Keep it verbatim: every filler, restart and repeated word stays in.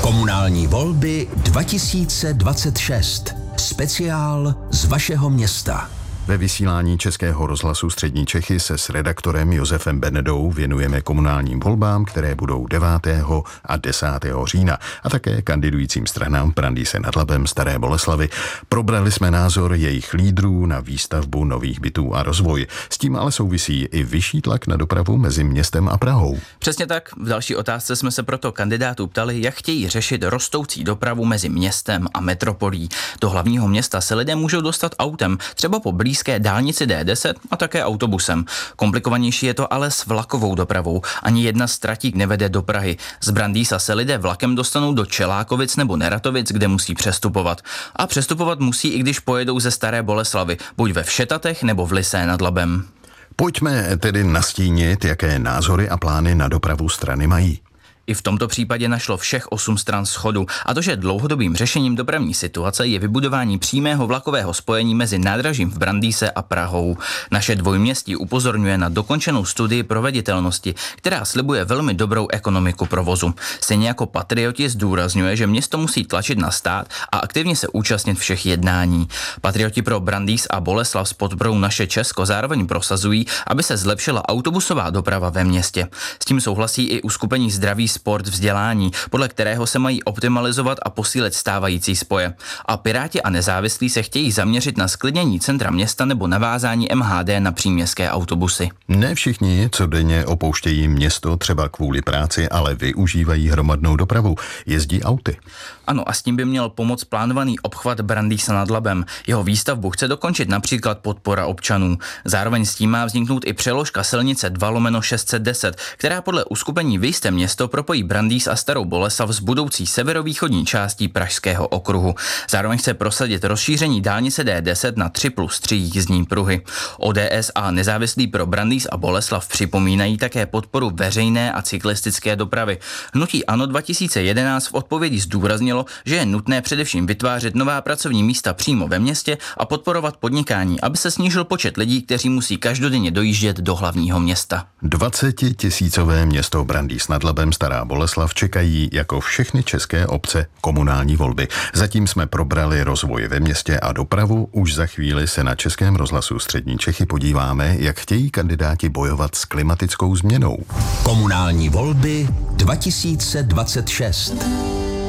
Komunální volby dva tisíce dvacet šest. Speciál z vašeho města. Ve vysílání Českého rozhlasu Střední Čechy se s redaktorem Josefem Benedou věnujeme komunálním volbám, které budou devátého a desátého října a také kandidujícím stranám v Brandýse nad Labem, Staré Boleslavi. Probrali jsme názor jejich lídrů na výstavbu nových bytů a rozvoj. S tím ale souvisí i vyšší tlak na dopravu mezi městem a Prahou. Přesně tak. V další otázce jsme se proto kandidátů ptali, jak chtějí řešit rostoucí dopravu mezi městem a metropolí. Do hlavního města se lidé můžou dostat autem, třeba po blízké dálnici D deset a také autobusem. Komplikovanější je to ale s vlakovou dopravou. Ani jedna z tratík nevede do Prahy. Z Brandýsa se lidé vlakem dostanou do Čelákovic nebo Neratovic, kde musí přestupovat. A přestupovat musí, i když pojedou ze Staré Boleslavy, buď ve Všetatech nebo v Lysé nad Labem. Pojďme tedy nastínit, jaké názory a plány na dopravu strany mají. I v tomto případě našlo všech osm stran shodu, a to, že dlouhodobým řešením dopravní situace je vybudování přímého vlakového spojení mezi nádražím v Brandýse a Prahou. Naše dvojměstí upozorňuje na dokončenou studii proveditelnosti, která slibuje velmi dobrou ekonomiku provozu. Stejně jako Patrioti zdůrazňuje, že město musí tlačit na stát a aktivně se účastnit všech jednání. Patrioti pro Brandýs a Boleslav s podporou Naše Česko zároveň prosazují, aby se zlepšila autobusová doprava ve městě. S tím souhlasí i uskupení Zdraví sport vzdělání, podle kterého se mají optimalizovat a posílit stávající spoje. A Piráti a nezávislí se chtějí zaměřit na zklidnění centra města nebo navázání M H D na příměstské autobusy. Ne všichni, co denně opouštějí město třeba kvůli práci, ale využívají hromadnou dopravu, jezdí auty. Ano, a s tím by měl pomoct plánovaný obchvat Brandýsa nad Labem. Jeho výstavbu chce dokončit například podpora občanů. Zároveň s tím má vzniknout i přeložka silnice dva lomeno šest set deset, která podle uskupení Vyjste město propojí Brandýs a Starou Boleslav s budoucí severovýchodní částí Pražského okruhu. Zároveň chce prosadit rozšíření dálnice D deset na tři plus tři jízdní pruhy. O D S a nezávislí pro Brandýs a Boleslav připomínají také podporu veřejné a cyklistické dopravy. Hnutí ANO dva tisíce jedenáct v odpovědi zdůraznilo, že je nutné především vytvářet nová pracovní místa přímo ve městě a podporovat podnikání, aby se snížil počet lidí, kteří musí každodenně dojíždět do hlavního města. Dvacetitisícové město Brandýs nad Labem, Stará Boleslav čekají jako všechny české obce komunální volby. Zatím jsme probrali rozvoj ve městě a dopravu, už za chvíli se na Českém rozhlasu Střední Čechy podíváme, jak chtějí kandidáti bojovat s klimatickou změnou. Komunální volby dva tisíce dvacet šest.